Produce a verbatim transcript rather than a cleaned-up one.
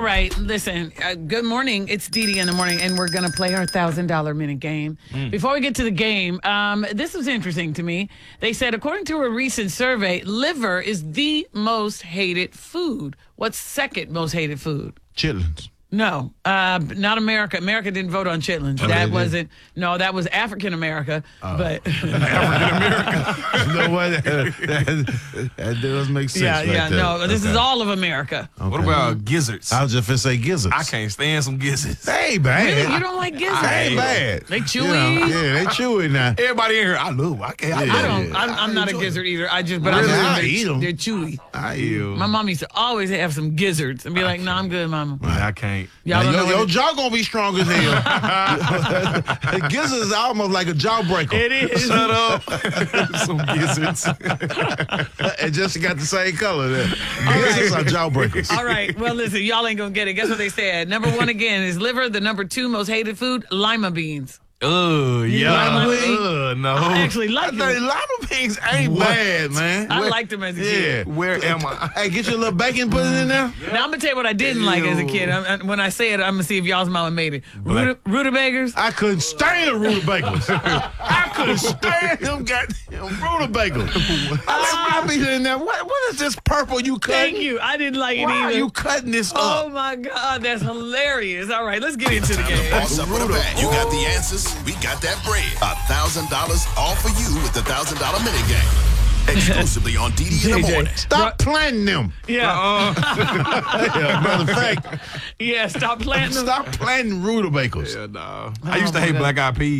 All right, listen, uh, good morning. It's Dee Dee in the morning, and we're going to play our one thousand dollars minute game. Mm. Before we get to the game, um, this was interesting to me. They said, according to a recent survey, liver is the most hated food. What's second most hated food? Chitlins. No, uh, not America. America didn't vote on chitlins. Oh, that wasn't. No, that was African America. Oh. But African America. You know what? That, that, that does make sense. Yeah, right yeah. there. No, this okay. is all of America. Okay. What about gizzards? I was just gonna say gizzards. I can't stand some gizzards. They ain't bad. Really? You don't like gizzards? They ain't bad. They chewy. You know, yeah, they chewy now. Everybody in here, I love. I can't. I, Yeah. I don't. Yeah. I'm, I'm not a gizzard eater. I just, but Really? I, I just, eat 'em. They're chewy. I eat. My mom used to always have some gizzards and be like, "No, I'm good, Mama." I can't. Y'all Now, don't your, know your what it- jaw gonna be strong as hell. Gizzards is almost like a jawbreaker. It is. Shut up. Some gizzards. It just got the same color there. Gizzards are jawbreakers. All right. Well, listen, y'all ain't gonna get it. Guess what they said? Number one again is liver. The number two most hated food, lima beans. Ugh, yeah. lima beans? Ugh, no. I actually like I them. think lima beans ain't bad, man. I Where- liked them as a Yeah. kid. Where am I? Hey, get your little bacon, put it in there. Now I'm gonna tell you what I didn't like as a kid. I'm, I- when I say it, I'm gonna see if y'all's mama made it. Ruta- rutabagas. I couldn't stand the rutabagas. I couldn't stand them goddamn rutabagas. I I be in there. What, what is this purple you cutting? Thank you. I didn't like it Why either. are you cutting this Oh up? my God, that's hilarious. All right, let's get into the game. Boss up with a bag. You got the answers. We got that bread. A thousand dollars all for you with the thousand dollar minute game. Exclusively on D D in the J J. morning. Stop planting them. Yeah, Yeah, matter of fact, yeah. Stop planting them. stop planting rutabagas. Yeah, no. I used to Oh, my hate God. black eyed peas.